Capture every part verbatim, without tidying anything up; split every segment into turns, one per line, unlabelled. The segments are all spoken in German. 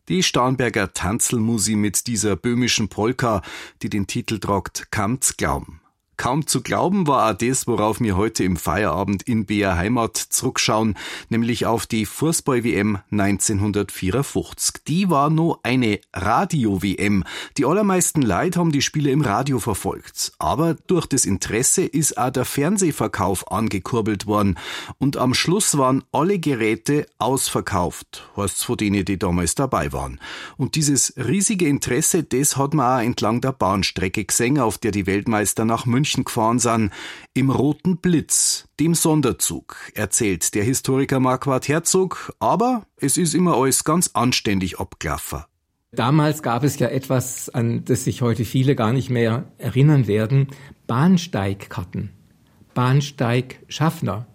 Die Starnberger Tanzelmusi mit dieser böhmischen Polka, die den Titel tragt Kaum zu glauben. Kaum zu glauben war auch das, worauf wir heute im Feierabend in B R Heimat zurückschauen, nämlich auf die Fußball-W M neunzehnhundertvierundfünfzig. Die war noch eine Radio-W M. Die allermeisten Leute haben die Spiele im Radio verfolgt. Aber durch das Interesse ist auch der Fernsehverkauf angekurbelt worden. Und am Schluss waren alle Geräte ausverkauft, heißt's von denen, die damals dabei waren. Und dieses riesige Interesse, das hat man auch entlang der Bahnstrecke gesehen, auf der die Weltmeister nach München gefahren sind, im Roten Blitz, dem Sonderzug, erzählt der Historiker Marquard Herzog, aber es ist immer alles ganz anständig abgelaufen.
Damals gab es ja etwas, an das sich heute viele gar nicht mehr erinnern werden, Bahnsteigkarten, Bahnsteigschaffner,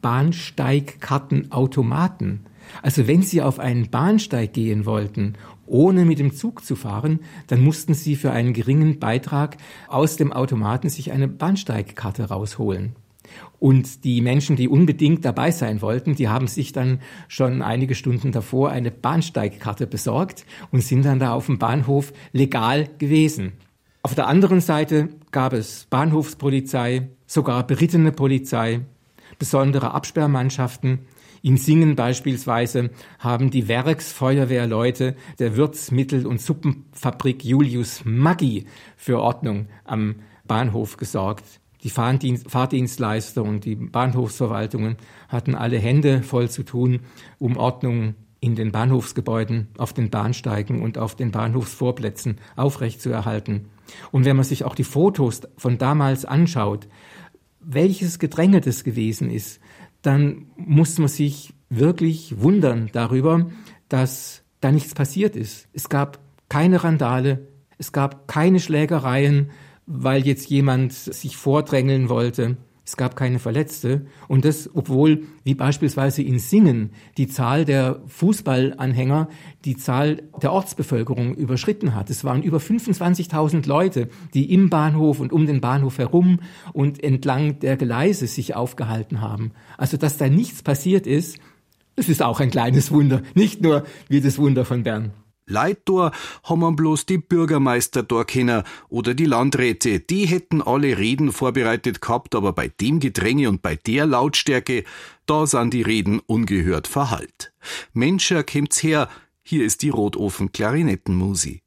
Bahnsteigkartenautomaten. Also wenn Sie auf einen Bahnsteig gehen wollten, ohne mit dem Zug zu fahren, dann mussten Sie für einen geringen Beitrag aus dem Automaten sich eine Bahnsteigkarte rausholen. Und die Menschen, die unbedingt dabei sein wollten, die haben sich dann schon einige Stunden davor eine Bahnsteigkarte besorgt und sind dann da auf dem Bahnhof legal gewesen. Auf der anderen Seite gab es Bahnhofspolizei, sogar berittene Polizei, besondere Absperrmannschaften. In Singen beispielsweise haben die Werksfeuerwehrleute der Würzmittel- und Suppenfabrik Julius Maggi für Ordnung am Bahnhof gesorgt. Die Fahrdienst- Fahrdienstleister und die Bahnhofsverwaltungen hatten alle Hände voll zu tun, um Ordnung in den Bahnhofsgebäuden, auf den Bahnsteigen und auf den Bahnhofsvorplätzen aufrechtzuerhalten. Und wenn man sich auch die Fotos von damals anschaut, welches Gedränge das gewesen ist, dann muss man sich wirklich wundern darüber, dass da nichts passiert ist. Es gab keine Randale, es gab keine Schlägereien, weil jetzt jemand sich vordrängeln wollte. Es gab keine Verletzte. Und das, obwohl, wie beispielsweise in Singen, die Zahl der Fußballanhänger die Zahl der Ortsbevölkerung überschritten hat. Es waren über fünfundzwanzigtausend Leute, die im Bahnhof und um den Bahnhof herum und entlang der Gleise sich aufgehalten haben. Also, dass da nichts passiert ist, das ist auch ein kleines Wunder. Nicht nur wie das Wunder von Bern.
Leid da haben wir bloß die Bürgermeister da kennen oder die Landräte. Die hätten alle Reden vorbereitet gehabt, aber bei dem Gedränge und bei der Lautstärke, da sind die Reden ungehört verhallt. Menscher, kommt's her, hier ist die Rotofen-Klarinettenmusi.